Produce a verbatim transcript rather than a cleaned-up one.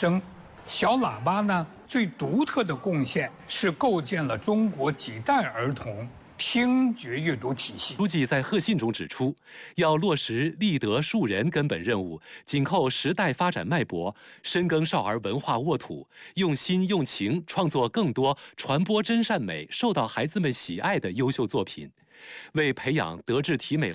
声。小喇叭呢，最独特的贡献是构建了中国几代儿童听觉阅读体系。 书记在贺信中指出，要落实立德树人根本任务，紧扣时代发展脉搏，深耕少儿文化沃土，用心用情创作更多传播真善美、受到孩子们喜爱的优秀作品，为培养德智体美